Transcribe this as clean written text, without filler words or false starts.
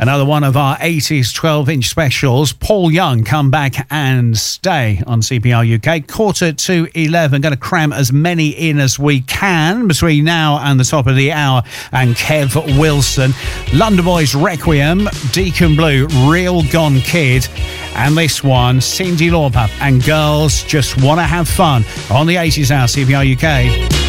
Another one of our 80s 12-inch specials. Paul Young, Come Back and Stay on CPR UK. 11:45. Going to cram as many in as we can between now and the top of the hour. And Kev Wilson. London Boys Requiem, Deacon Blue, Real Gone Kid. And this one, Cyndi Lauper and Girls Just Wanna Have Fun on the 80s Hour, CPR UK.